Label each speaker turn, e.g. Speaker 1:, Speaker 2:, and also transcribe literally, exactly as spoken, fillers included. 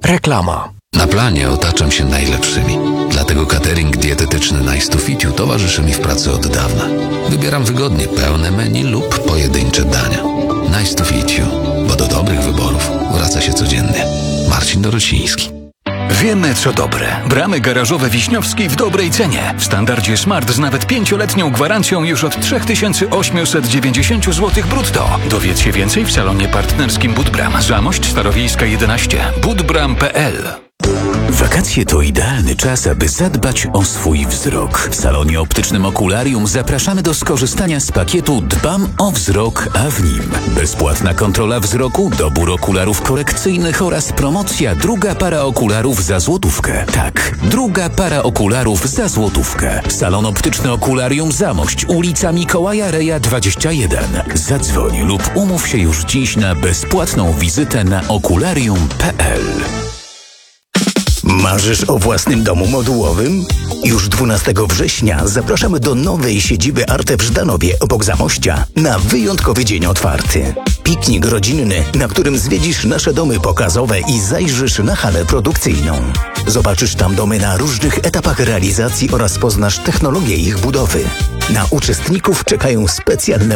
Speaker 1: Reklama.
Speaker 2: Na planie otaczam się najlepszymi. Dlatego catering dietetyczny Nice to Fit You towarzyszy mi w pracy od dawna. Wybieram wygodnie pełne menu lub pojedyncze dania. Nice to Fit You, bo do dobrych wyborów wraca się codziennie. Marcin Dorociński.
Speaker 3: Wiemy co dobre. Bramy garażowe Wiśniowski w dobrej cenie. W standardzie Smart z nawet pięcioletnią gwarancją już od trzy tysiące osiemset dziewięćdziesiąt złotych brutto. Dowiedz się więcej w salonie partnerskim Budbram. Zamość Starowiejska jedenaście. budbram kropka p l.
Speaker 4: Wakacje to idealny czas, aby zadbać o swój wzrok. W salonie optycznym Okularium zapraszamy do skorzystania z pakietu Dbam o wzrok, a w nim bezpłatna kontrola wzroku, dobór okularów korekcyjnych oraz promocja druga para okularów za złotówkę. Tak, druga para okularów za złotówkę. Salon optyczny Okularium Zamość, ulica Mikołaja Reja dwadzieścia jeden. Zadzwoń lub umów się już dziś na bezpłatną wizytę na okularium kropka p l.
Speaker 5: Marzysz o własnym domu modułowym? Już dwunastego września zapraszamy do nowej siedziby Arte w Żdanowie obok Zamościa na wyjątkowy dzień otwarty. Piknik rodzinny, na którym zwiedzisz nasze domy pokazowe i zajrzysz na halę produkcyjną. Zobaczysz tam domy na różnych etapach realizacji oraz poznasz technologię ich budowy. Na uczestników czekają specjalne